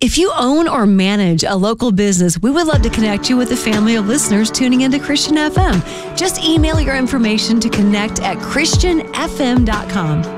If you own or manage a local business, we would love to connect you with a family of listeners tuning into Christian FM. Just email your information to connect@christianfm.com.